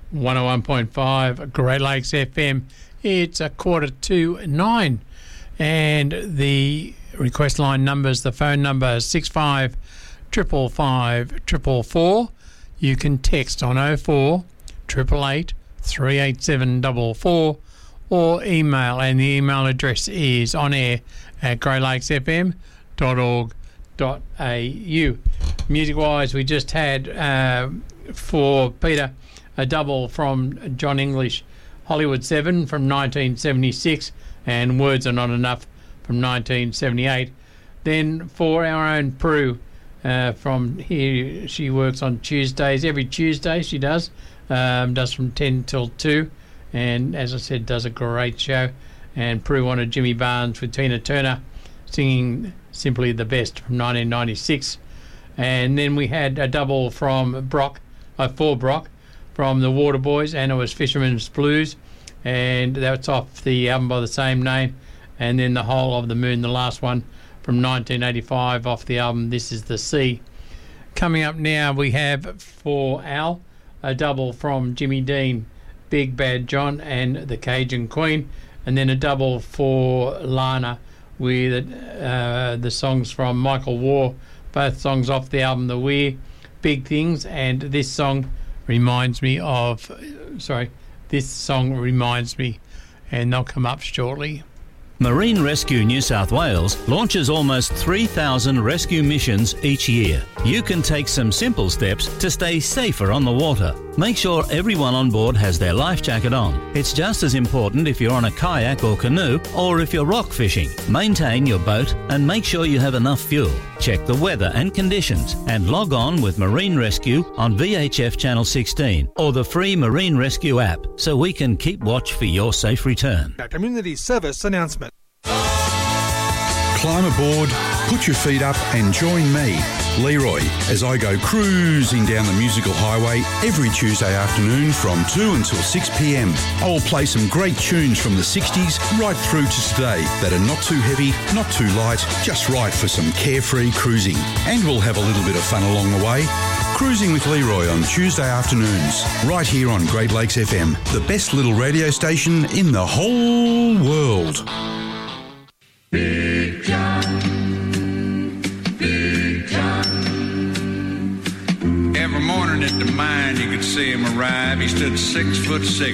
101.5 Great Lakes FM. It's 8:45, and the request line numbers, the phone number is 65 555 444. You can text on 04 888 387 44 or email, and the email address is onair@greatlakesfm.org.au. Music-wise, we just had for Peter a double from John English, Hollywood 7 from 1976, and Words Are Not Enough from 1978. Then for our own Prue, from here, she works on Tuesdays. Every Tuesday she does from 10 till 2, and as I said, does a great show. And Prue wanted Jimmy Barnes with Tina Turner singing Simply the Best from 1996. And then we had a double from Brock, for Brock, from the Waterboys, and it was Fisherman's Blues, and that's off the album by the same name. And then The Whole of the Moon, the last one, from 1985 off the album This Is the Sea. Coming up now, we have for Al a double from Jimmy Dean, Big Bad John and the Cajun Queen, and then a double for Lana with the songs from Michael War, both songs off the album The Weir, Big Things, and this song reminds me, and they'll come up shortly. Marine Rescue New South Wales launches almost 3,000 rescue missions each year. You can take some simple steps to stay safer on the water. Make sure everyone on board has their life jacket on. It's just as important if you're on a kayak or canoe or if you're rock fishing. Maintain your boat and make sure you have enough fuel. Check the weather and conditions and log on with Marine Rescue on VHF Channel 16 or the free Marine Rescue app so we can keep watch for your safe return. A community service announcement. Climb aboard, put your feet up and join me, Leroy, as I go cruising down the musical highway every Tuesday afternoon from 2 until 6 p.m. I will play some great tunes from the 60s right through to today that are not too heavy, not too light, just right for some carefree cruising. And we'll have a little bit of fun along the way. Cruising with Leroy on Tuesday afternoons, right here on Great Lakes FM, the best little radio station in the whole world. Big John, Big John. Every morning at the mine you could see him arrive. He stood 6'6"